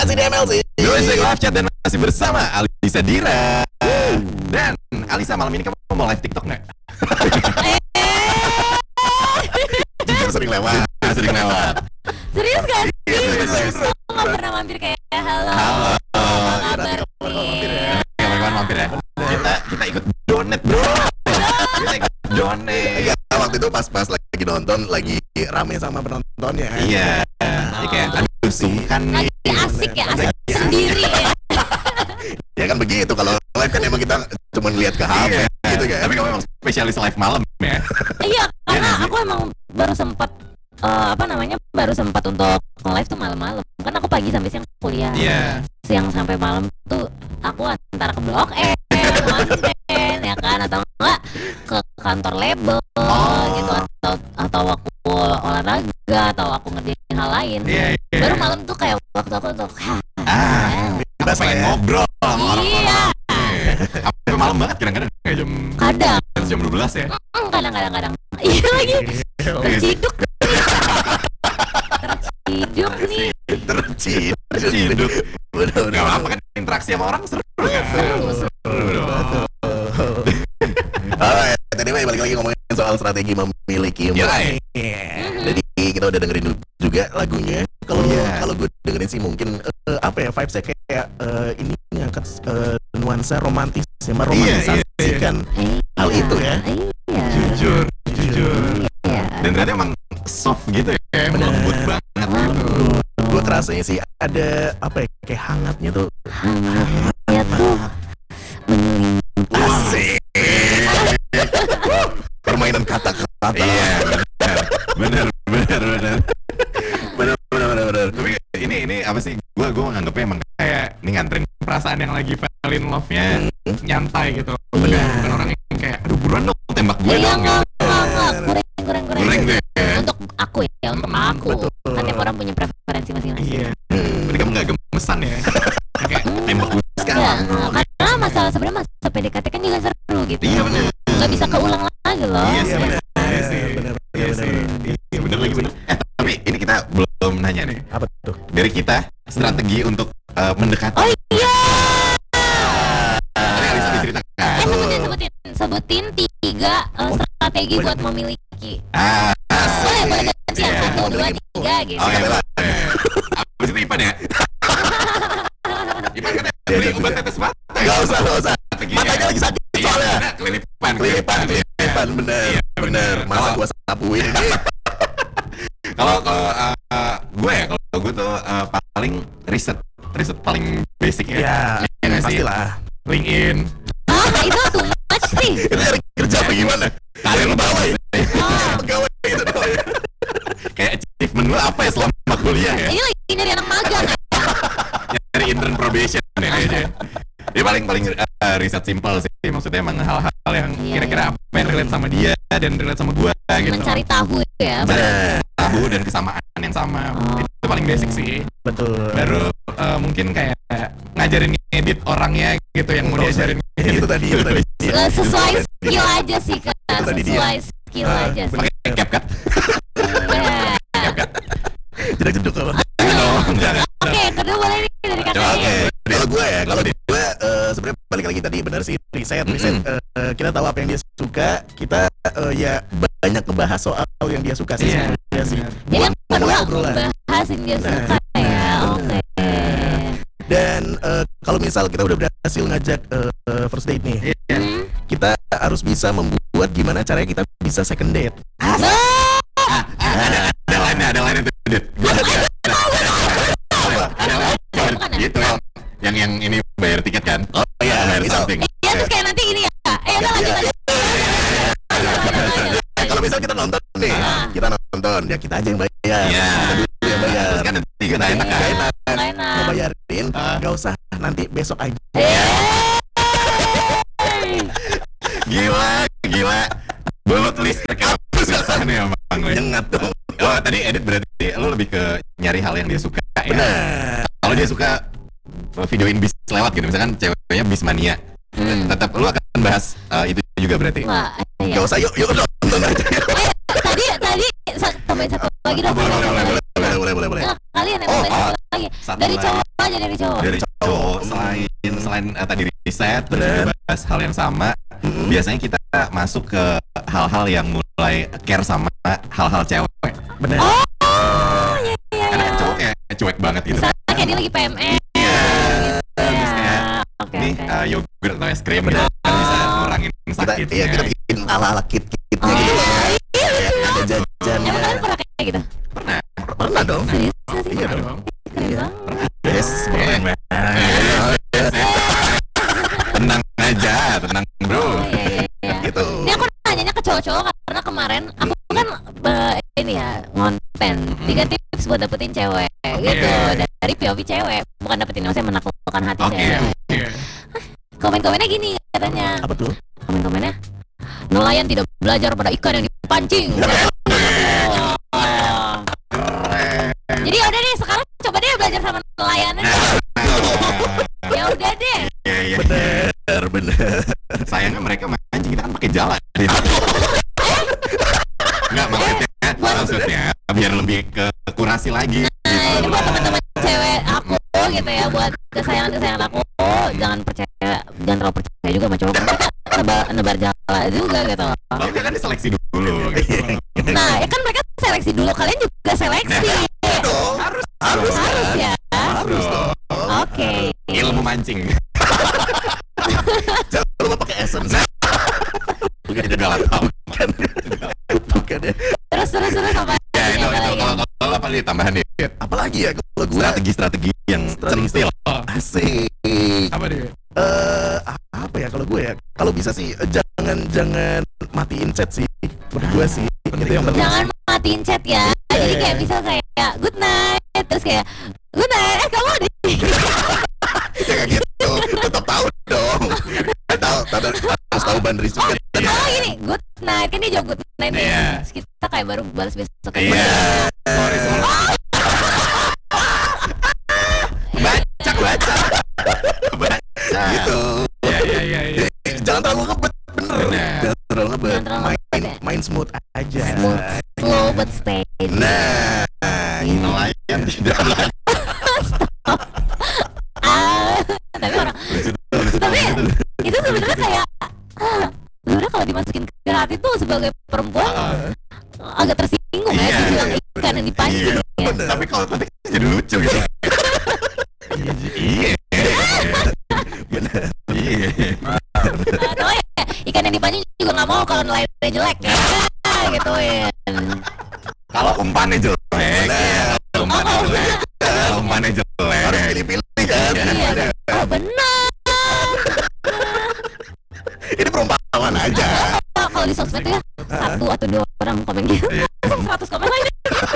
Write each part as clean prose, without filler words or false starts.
masih di MLC. Music Live Chat dan masih bersama Alisa Dira. Dan Alisa, malam ini kamu mau live TikTok nggak? Jujur sering lewat. Serius gak sih? Serius. Aku gak pernah mampir kayak halo. Halo. Apa kabar nih? Kapan mampir ya? Kita ikut donate, bro. Kita ikut donate. Iya, waktu itu pas lagi nonton, lagi rame sama penontonnya. Iya. Jadi kayak aduh sungkan nih. Lagi asik ya, asik sendiri ya. Ya kan begitu, kalau live kan emang kita cuma lihat ke HP gitu kan. Tapi kamu emang spesialis live malam ya? Iya, karena aku emang baru sempat baru sempat untuk live tuh malam-malam. Kan aku pagi sampai siang kuliah. Iya. Siang sampai malam tuh aku antara ke Blok M, konten ya kan, atau enggak ke kantor label gitu, atau aku olahraga, atau aku ngerjain hal lain. Iya. Baru malam tuh kayak waktu aku untuk Kita pengen ngobrol sama orang-orang. iya. Sampai malam banget kadang-kadang kayak jam 12 ya. Kadang-kadang. Iya lagi. Terciduk nih. Terciduk. Gak apa-apa kan, interaksi sama orang seru kan? Seru. Tadi balik lagi ngomongin soal strategi memiliki Iya. Jadi kita udah dengerin juga lagunya. Kalau gue dengerin sih mungkin vibes-nya kayak ini ngangkat nuansa romantis ya, meromantisasikan hal itu ya. Iya. Jujur. Iya. Dan ternyata emang soft gitu ya, lembut banget. Gue kerasanya sih ada kayak hangatnya tuh. Hangatnya tuh Asik. Permainan kata-kata. Iya, benar. Tapi ini apa sih? Gue nganggapnya emang kayak ini nganterin perasaan yang lagi falling love-nya nyantai gitu. Bukan orang yang kayak aduh buruan dong tembak gue dong. Enggak. Kurang. Kurang deh. Untuk aku ya, untuk aku. Betul. Kan tiap orang punya preferensi masing-masing. Iya. Berarti kamu gak gemesan ya? Kayak tembak gue sekarang. Enggak, karena sebenarnya masa PDKT kan juga seru gitu. Iya bener. Nggak bisa keulang lagi loh. Iya sih. Bener. Iya bener lagi. Tapi ini kita belum nanya nih. Apa tuh? Dari kita strategi untuk mendekati. Oh iya. Tadi Alisa diceritakan. Sebutin 3 strategi buat memiliki. Boleh gantian 1, 2, 3 gitu. Oh iya. Abis itu Ipan ya? Ipan kan beli obat tetes mata. Gak usah. Matanya lagi sakit soalnya. Kelilipan. Bener. Masa gua sapuin ini. Kalau gue tuh paling riset paling basic ya. Ya, pastilah. LinkedIn. Itu too much sih. Itu nyari kerja apa gimana? Karir bawah ya? Pegawai itu doang. Kayak achievement gue apa ya selama kuliah ya? Ini lagi nyari anak magang. Nyari intern probation ya kayaknya. Dia paling riset simple sih. Maksudnya emang hal-hal yang kira-kira apa yang relate sama dia dan relate sama gue gitu. Mencari tahu ya. Tahu dan kesamaan yang sama. Itu paling basic sih. Betul. Baru mungkin kayak ngajarin edit orangnya gitu yang mau diajarin. Itu tadi. Sesuai skill aja sih kan. tadi dia. Sesuai skill aja sih. Pakai CapCut. Tidak jeduk apa? Oke, kedua boleh nih dari kakaknya. Kalau gue sebenarnya balik lagi tadi benar sih riset. Kita tahu apa yang dia suka, kita ya banyak ngebahas soal yang dia suka sih. Iya sih. Jadi yang kedua bahas yang dia suka ya. Oke. Dan kalau misal kita udah berhasil ngajak first date nih, kita harus bisa membuat gimana caranya kita bisa second date. Ada lainnya tuh. Gitu yang ini bayar tiket kan? Oh iya, bayar misal. something. Iya terus kayak nanti ini ya. Lanjut. Kalau misal kita nonton nih, ya kita aja yang bayar. Iya. Kita dulu yang bayar. Terus kan nanti kita enak. Mau bayarin, nggak usah nanti besok aja. Gila. Bawa listrik apa susah nih emang gue. Nyengat dong. Oh tadi edit berarti lo lebih ke nyari hal yang dia suka ya. Benar. Kalau dia suka videoin bis lewat gitu, misalkan ceweknya bis mania, tetap lo akan bahas itu juga berarti. Wah, Gak usah, yuk nonton aja. Tadi tambahin satu lagi dong. Boleh. Kalian yang tambahin satu lagi. Dari cowoknya aja dari cowok. Dari cowok, selain tadi riset, terus juga bahas hal yang sama. Biasanya kita masuk ke hal-hal yang mulai care sama hal-hal cewek. Bener. Oh, iya. Karena cowok kayak cuek banget gitu. Misalnya kayak dia lagi PMS. Iya. Ya. Oke. Nih yogurt atau es krim gitu kan bisa ngurangin sakitnya. Iya, kita bikin ala-ala kit-kitnya gitu loh. Ada jajannya. Emang kalian pernah kayak gitu? Pernah dong. Serius nggak sih? Iya dong. Keren banget. Yes, keren banget. Tenang aja, tenang bro. Oh, iya. Gitu. Ini aku nanyanya ke cowok-cowok karena kemarin aku kan ini ya ngonten 3 tips buat dapetin cewek gitu dari POV cewek, bukan dapetin maksudnya menaklukkan hati cewek. Komen-komennya gini katanya. Apa tuh? Komen-komennya, nelayan tidak belajar pada ikan yang dipancing. Jadi yaudah deh, sekarang coba deh belajar sama nelayannya. Ya udah deh. Iya. Bener. Sayangnya mereka mancing kita kan pakai jala. Enggak maksudnya biar lebih ke kurasi lagi. Nah, ini buat teman-teman cewek aku gitu ya, buat kesayangan aku, jangan terlalu percaya juga sama cowok. Nebar jala juga gitu. Mereka kan diseleksi dulu gitu. Nah, ya kan mereka seleksi dulu, kalian juga seleksi. Harus ya. Harus dong. Oke. Ilmu mancing. Jangan lupa pakai essence. Bukan itu galak tahu kan. Bukan ya. Terus apa? Ya itu kalau apa nih tambahan nih? Apalagi ya kalau gue Strategi yang centil. asik. Apa deh? Apa ya kalau gue ya? Kalau bisa sih jangan matiin chat sih. Menurut gue sih itu yang penting. Jangan matiin chat ya. Jadi kayak bisa kayak good night, terus kayak good night. Kamu di Jangan gitu. Tetap tahu dong. Harus tahu boundaries juga. oh gini, good night. Kan dia jawab good night nih. Iya. Terus kita kayak baru balas besok. Iya. Sorry. Baca. Gitu. Iya. Jangan terlalu ngebet, bener. Bener. Jangan terlalu ngebet. Jangan terlalu ngebet ya. Main smooth aja. Slow but steady. Nah, Nelayan tidak lagi. Tapi orang itu sebenarnya kayak sebenarnya kalau dimasukin ke hati tuh sebagai perempuan agak tersinggung ya, Iya. dibilang ikan yang dipancing ya. Tapi kalau tadi jadi lucu gitu. Iya. Atau ya, ikan yang dipancing juga nggak mau kalau nelayannya jelek ya, gituin. Kalau umpannya jelek, kalau umpannya jelek, harus pilih-pilih kan. Iya, oh benar. Ini perumpamaan aja. Kalau di sosmed tuh ya 1 atau 2 orang komen gitu, 100 komen lagi.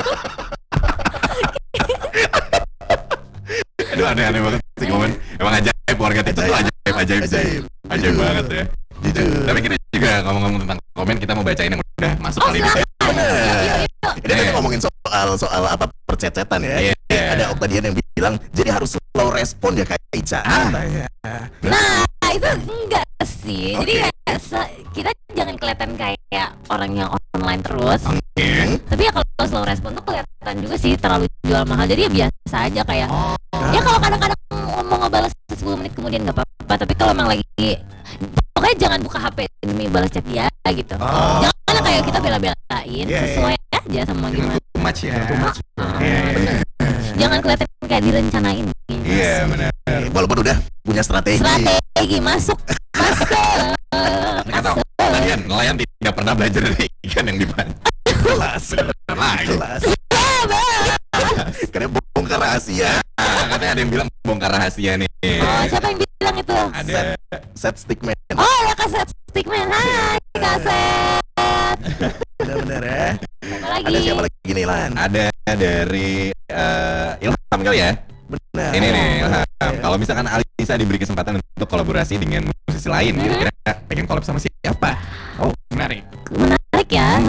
Aduh aneh banget sih komen. Emang ajaib warga itu tuh ajaib sih. Ajaib banget ya. Tapi kita juga ngomong-ngomong tentang komen, kita mau bacain yang udah masuk kali ini. Ini kita ngomongin soal apa percecetan ya. Ada Oktadian yang bilang jadi harus slow respon ya kayak Ica. Nah, itu enggak sih. Jadi kayak kita jangan kelihatan kayak orang yang online terus. Tapi ya kalau slow respon tuh kelihatan juga sih terlalu jual mahal. Jadi ya biasa aja kayak. Ya kalau kadang-kadang mau ngebalas 10 menit kemudian nggak apa-apa. Tapi kalau emang lagi, pokoknya jangan buka HP demi balas chat dia gitu. Jangan kayak kita bela-belain, sesuai aja sama gimana. Too much ya. Jangan kelihatan kayak direncanain. Iya benar. Walaupun udah punya strategi. Strategi masuk. Kata nelayan tidak pernah belajar dari ikan yang dipancing. Kelas. Karena bongkar rahasia. Katanya ada yang bilang bongkar rahasia nih. Oh, siapa yang bilang itu? Ada. Set stickman. Oh, ya kaset stickman. Hai, kaset. Bener-bener ya. Apa lagi? Ada siapa lagi nih Lan? Ada dari Ilham kali ya. Bener. Ini nih Ilham. Kalau misalkan Alisa diberi kesempatan untuk kolaborasi dengan musisi lain, kira-kira pengen collab sama siapa? Oh, menarik.